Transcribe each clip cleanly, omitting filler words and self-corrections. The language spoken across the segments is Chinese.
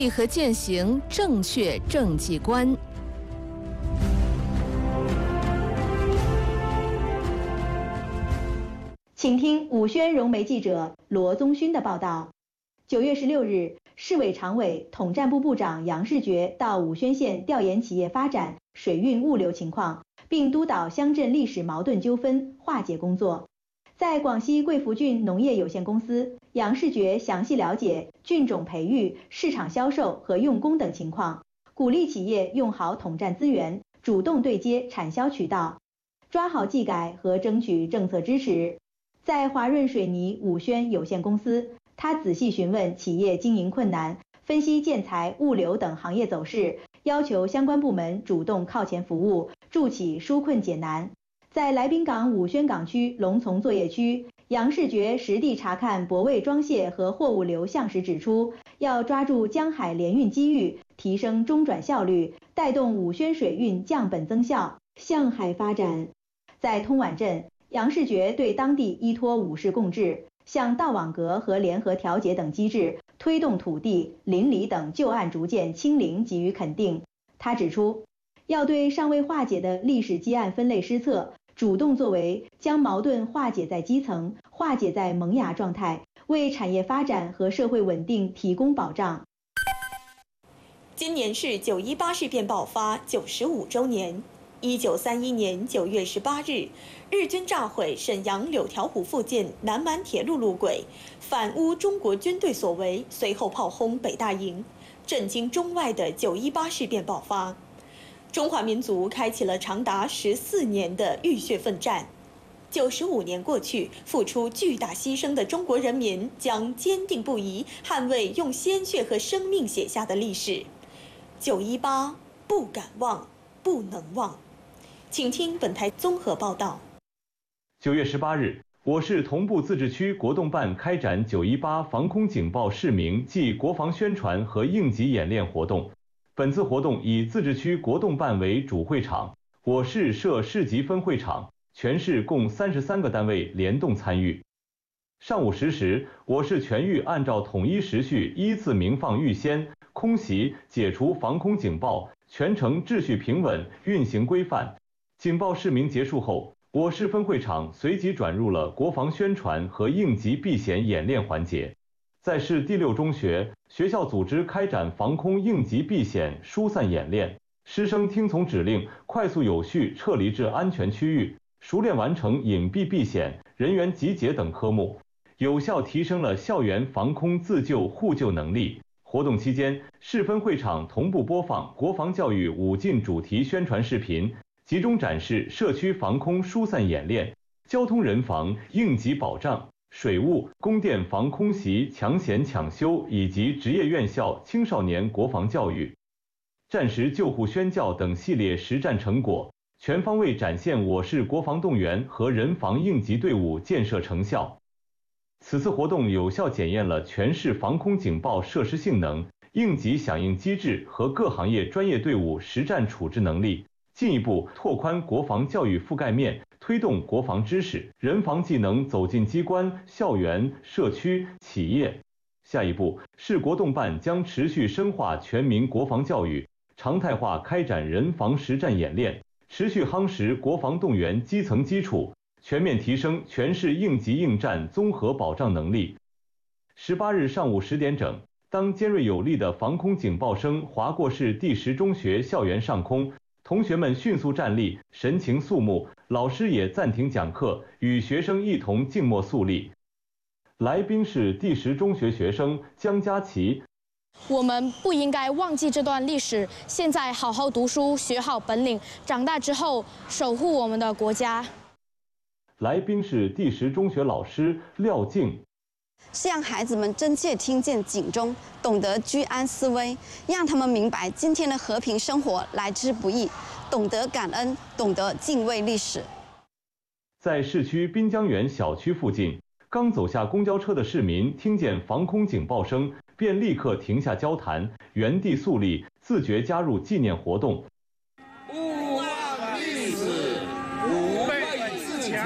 和践行正确政绩观。 请听武宣融媒记者罗宗勋的报道。9月16日，市委常委、统战部部长杨世觉到武宣县调研企业发展、水运物流情况，并督导乡镇历史矛盾纠纷化解工作。在广西桂福郡农业有限公司，杨世觉详细了解菌种培育、市场销售和用工等情况，鼓励企业用好统战资源，主动对接产销渠道，抓好技改和争取政策支持。在华润水泥武宣有限公司，他仔细询问企业经营困难，分析建材、物流等行业走势，要求相关部门主动靠前服务，助企纾困解难。在来宾港武宣港区龙从作业区，杨世觉实地查看泊位装卸和货物流向时指出，要抓住江海联运机遇，提升中转效率，带动武宣水运降本增效，向海发展。在通莞镇，杨世觉对当地依托五市共治、向道网格和联合调解等机制，推动土地、邻里等旧案逐渐清零给予肯定。他指出，要对尚未化解的历史积案分类施策，主动作为，将矛盾化解在基层，化解在萌芽状态，为产业发展和社会稳定提供保障。 今年是9·18事变爆发95周年。1931年9月18日，日军炸毁沈阳柳条湖附近南满铁路路轨，反诬中国军队所为，随后炮轰北大营，震惊中外的9·18事变爆发。中华民族开启了长达14年的浴血奋战。95年过去，付出巨大牺牲的中国人民将坚定不移捍卫用鲜血和生命写下的历史。9·18，不敢忘，不能忘。请听本台综合报道。 9月18日，我市同步自治区国动办开展9·18防空警报示明暨国防宣传和应急演练活动。本次活动以自治区国动办为主会场，我市设市级分会场，全市共33个单位联动参与。上午10时，我市全域按照统一时序依次鸣放预先、空袭、解除防空警报，全程秩序平稳，运行规范。警报示明结束后，我市分会场随即转入了国防宣传和应急避险演练环节。在市第6中学，学校组织开展防空应急避险疏散演练，师生听从指令，快速有序撤离至安全区域，熟练完成隐蔽避险、人员集结等科目，有效提升了校园防空自救互救能力。活动期间，市分会场同步播放国防教育5进主题宣传视频，集中展示社区防空疏散演练、交通人防应急保障、水务、供电防空袭抢险抢修以及职业院校青少年国防教育、战时救护宣教等系列实战成果，全方位展现我市国防动员和人防应急队伍建设成效。此次活动有效检验了全市防空警报设施性能、应急响应机制和各行业专业队伍实战处置能力，进一步拓宽国防教育覆盖面，推动国防知识、人防技能走进机关、校园、社区、企业。下一步，市国动办将持续深化全民国防教育，常态化开展人防实战演练，持续夯实国防动员基层基础，全面提升全市应急应战综合保障能力。18日上午10点整，当尖锐有力的防空警报声划过市第10中学校园上空，同学们迅速站立，神情肃穆，老师也暂停讲课，与学生一同静默肃立。来宾是第10中学学生江佳琪。 我们不应该忘记这段历史，现在好好读书，学好本领，长大之后守护我们的国家。 来宾是第10中学老师廖静。 是让孩子们真切听见警钟，懂得居安思危，让他们明白今天的和平生活来之不易，懂得感恩，懂得敬畏历史。 在市区滨江园小区附近，刚走下公交车的市民听见防空警报声，便立刻停下交谈，原地肃立，自觉加入纪念活动。 勿忘历史，吾辈自强。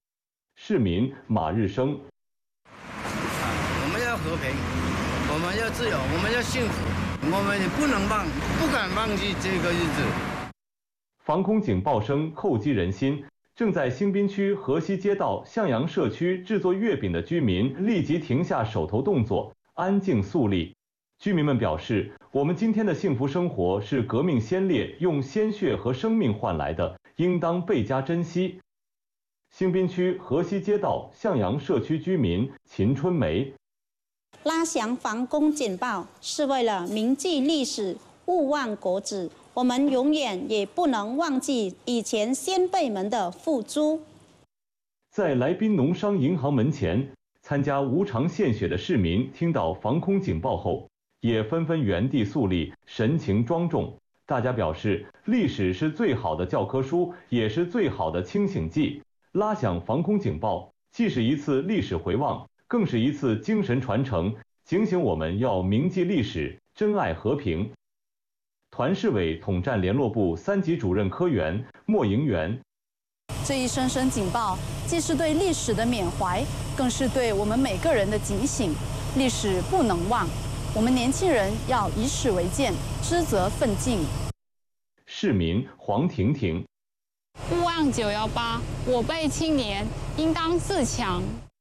市民马日生。 我们要和平，我们要自由，我们要幸福，我们也不敢忘记这个日子。 防空警报声叩击人心，正在兴滨区河西街道向阳社区制作月饼的居民立即停下手头动作，安静肃立。居民们表示，我们今天的幸福生活是革命先烈用鲜血和生命换来的，应当倍加珍惜。兴滨区河西街道向阳社区居民秦春梅： 拉响防空警报是为了铭记历史，勿忘国耻。我们永远也不能忘记以前先辈们的付出。 在来宾农商银行门前，参加无偿献血的市民听到防空警报后，也纷纷原地肃立，神情庄重。大家表示，历史是最好的教科书，也是最好的清醒剂。拉响防空警报，既是一次历史回望，更是一次精神传承，警醒我们要铭记历史，珍爱和平。团市委统战联络部3级主任科员莫迎元： 这一声声警报，既是对历史的缅怀，更是对我们每个人的警醒。历史不能忘，我们年轻人要以史为鉴，知责奋进。 市民黄婷婷： 勿忘918，我辈青年应当自强。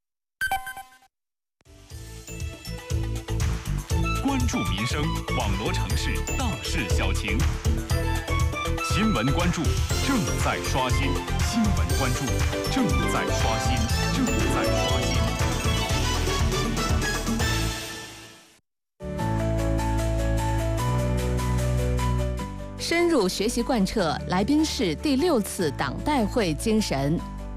关注民生，网罗城市大事小情。新闻关注正在刷新，新闻关注正在刷新，正在刷新。 深入学习贯彻来宾市第6次党代会精神。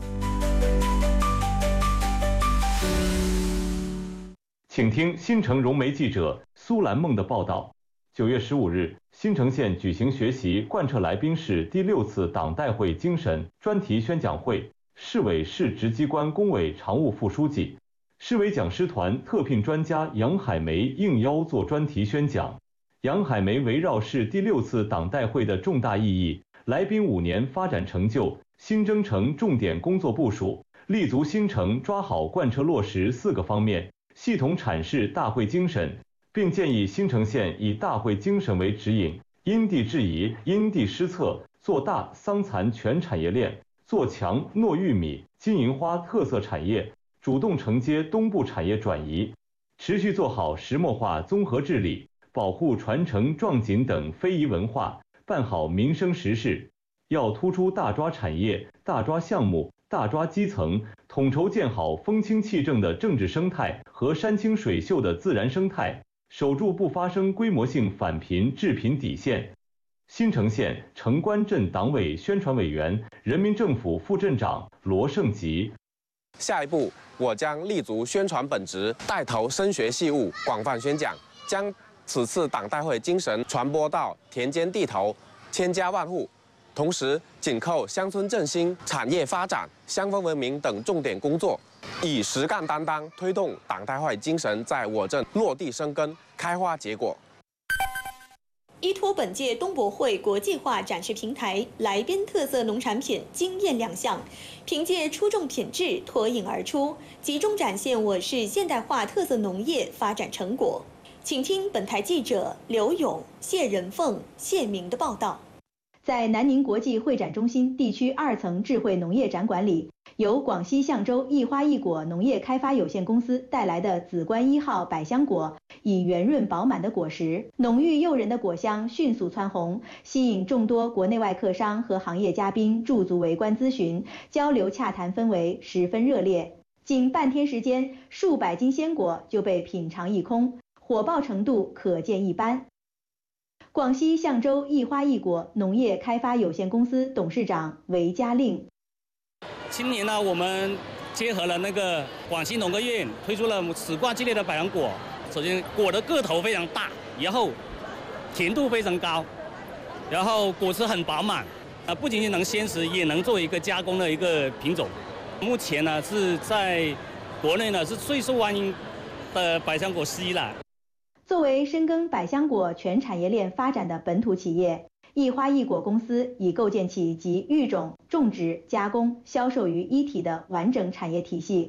请听新城融媒记者苏兰梦的报道。9月15日，新城县举行学习贯彻来宾市第6次党代会精神专题宣讲会，市委市直机关工委常务副书记、市委讲师团特聘专家杨海梅应邀做专题宣讲。杨海梅围绕市第6次党代会的重大意义、来宾5年发展成就、新征程重点工作部署，立足新城抓好贯彻落实4个方面，系统阐释大会精神，并建议新城县以大会精神为指引，因地制宜、因地施策，做大桑蚕全产业链，做强糯玉米、金银花特色产业，主动承接东部产业转移，持续做好石墨化综合治理，保护传承壮锦等非遗文化，办好民生实事。要突出大抓产业、大抓项目、大抓基层，统筹建好风清气正的政治生态和山清水秀的自然生态，守住不发生规模性反贫致贫底线。新城县城关镇党委宣传委员、人民政府副镇长罗胜吉： 下一步，我将立足宣传本职，带头深学细悟，广泛宣讲，将此次党代会精神传播到田间地头、千家万户。同时紧扣乡村振兴、产业发展、乡风文明等重点工作，以实干担当推动党代会精神在我镇落地生根、开花结果。 依托本届东博会国际化展示平台来宾特色农产品惊艳亮相，凭借出众品质脱颖而出，集中展现我市现代化特色农业发展成果。请听本台记者刘勇、谢仁凤、谢明的报道。 在南宁国际会展中心地区2层智慧农业展馆里，由广西象州一花一果农业开发有限公司带来的紫冠1号百香果，以圆润饱满的果实、浓郁诱人的果香迅速蹿红，吸引众多国内外客商和行业嘉宾驻足围观咨询，交流洽谈氛围十分热烈。仅半天时间，数百斤鲜果就被品尝一空，火爆程度可见一斑。广西象州一花一果农业开发有限公司董事长韦家令： 今年呢，我们结合了那个广西农科院推出了紫冠系列的百香果。首先，果的个头非常大，然后甜度非常高，然后果实很饱满，不仅仅能鲜食，也能作为一个加工的一个品种。目前呢是在国内呢是最受欢迎的百香果之一了。 作为深耕百香果全产业链发展的本土企业，一花一果公司已构建起集育种、种植、加工、销售于一体的完整产业体系。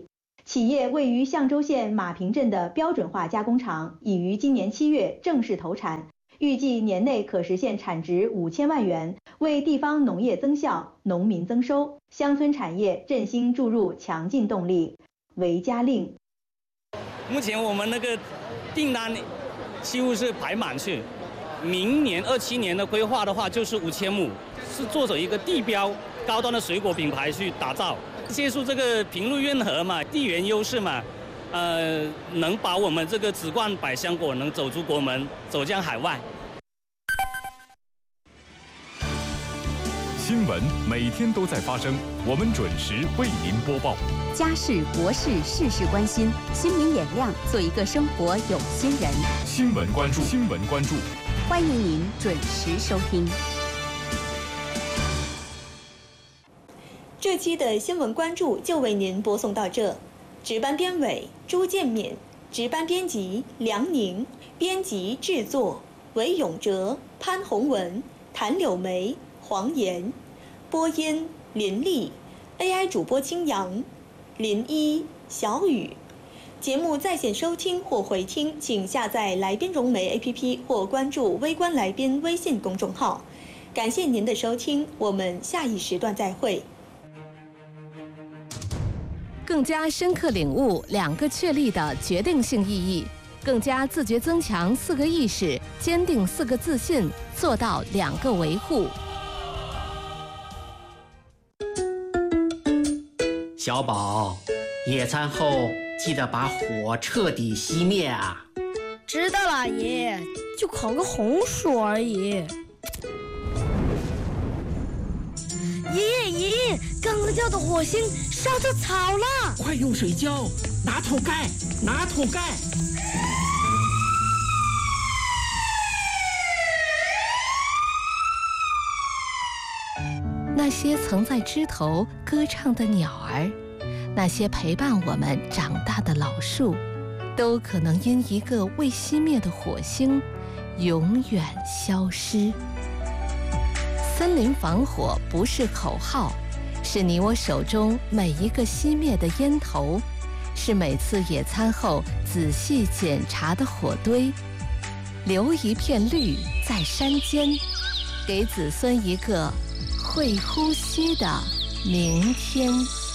企业位于象州县马坪镇的标准化加工厂已于今年7月正式投产，预计年内可实现产值5000万元，为地方农业增效、农民增收、乡村产业振兴注入强劲动力。韦佳令， 目前我们那个订单几乎是排满去，明年27年的规划的话就是5000亩，是做着一个地标高端的水果品牌去打造。借助这个平路运河嘛，地缘优势嘛，能把我们这个紫冠百香果能走出国门，走向海外。 新闻每天都在发生，我们准时为您播报。 家事国事事事关心，新民眼亮，做一个生活有心人。 新闻关注，新闻关注， 欢迎您准时收听。 这期的新闻关注就为您播送到这。值班编委朱建勉，值班编辑梁宁，编辑制作韦永哲、潘宏文、谭柳梅、黄岩，播音林丽 ，AI 主播青阳、林一、小雨。节目在线收听或回听，请下载来宾融媒 APP 或关注微观来宾微信公众号。感谢您的收听，我们下一时段再会。 更加深刻领悟2个确立的决定性意义，更加自觉增强4个意识，坚定4个自信，做到2个维护。 小宝，野餐后记得把火彻底熄灭啊！ 知道了，爷，就烤个红薯而已。爷，刚刚掉的火星烧着草了， 快用水浇，拿土盖，拿土盖。 那些曾在枝头歌唱的鸟儿，那些陪伴我们长大的老树，都可能因一个未熄灭的火星，永远消失。森林防火不是口号，是你我手中每一个熄灭的烟头，是每次野餐后仔细检查的火堆。留一片绿在山间，给子孙一个会呼吸的明天。